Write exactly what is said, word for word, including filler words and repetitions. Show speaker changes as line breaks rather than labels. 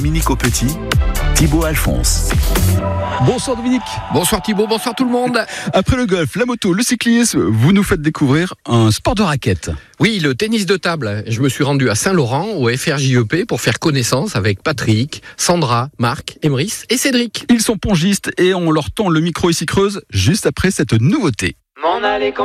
Dominique Aupetit, Thibaut Alphonse.
Bonsoir Dominique.
Bonsoir Thibaut, bonsoir tout le monde.
Après le golf, la moto, le cyclisme, vous nous faites découvrir un sport de raquette.
Oui, le tennis de table. Je me suis rendu à Saint-Laurent, au F R J E P, pour faire connaissance avec Patrick, Sandra, Marc, Emrys et Cédric.
Ils sont pongistes et on leur tend le micro ici Creuse juste après cette nouveauté.
M'en aller